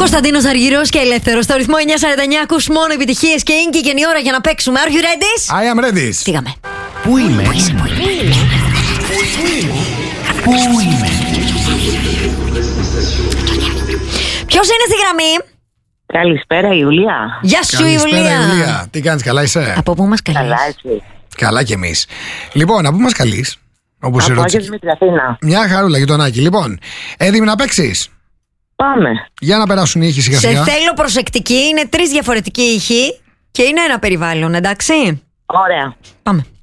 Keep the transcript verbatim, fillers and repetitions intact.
Κωνσταντίνος Αργυρός και Ελεύθερος στο ρυθμό εννιακόσια σαράντα εννιά. Ακούς μόνο επιτυχίες και είναι και η ώρα για να παίξουμε. Are you ready? I am ready. Φύγαμε. Πού είμαι? Πού είσαι, πού είμαι? Πού είμαι? Ποιος είναι στη γραμμή? Καλησπέρα, Ιουλία. Γεια σου, Καλησπέρα, Ιουλία. Ιουλία. Τι κάνεις, καλά είσαι? Από πού μας καλείς? Καλά, εσύ? Καλά κι εμείς. Λοιπόν, από πού μας καλείς? Όπως Από ερώτησε. Άγιος Δημήτρη, Αθήνα. Μια χαρούλα, γειτονάκι. Λοιπόν, έτοιμη να παίξεις? Πάμε. Για να περάσουν οι ήχοι σιγά Σε σιγά. θέλω προσεκτική. Είναι τρεις διαφορετικοί ήχοι και είναι ένα περιβάλλον, εντάξει? Ωραία. Πάμε.